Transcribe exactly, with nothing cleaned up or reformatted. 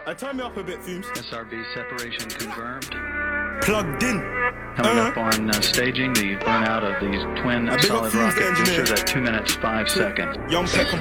I turn me up a bit, Fumes. S R B separation confirmed. Plugged in. Coming Uh-huh. up on uh, staging the burnout of these twin A big up solid Fumes, the rocket engineer. boosters at two minutes five seconds. Young Peck and